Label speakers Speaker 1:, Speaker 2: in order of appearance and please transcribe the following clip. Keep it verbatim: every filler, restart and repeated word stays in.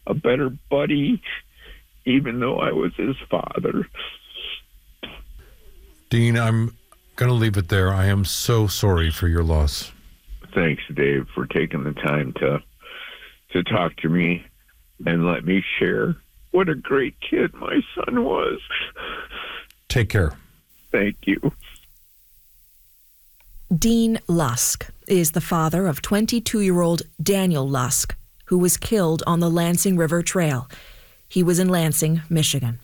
Speaker 1: a better buddy, even though I was his father.
Speaker 2: Dean, I'm going to leave it there. I am so sorry for your loss.
Speaker 1: Thanks, Dave, for taking the time to to talk to me and let me share what a great kid my son was.
Speaker 2: Take care.
Speaker 1: Thank you.
Speaker 3: Dean Lusk is the father of twenty-two-year-old Daniel Lusk, who was killed on the Lansing River Trail. He was in Lansing, Michigan.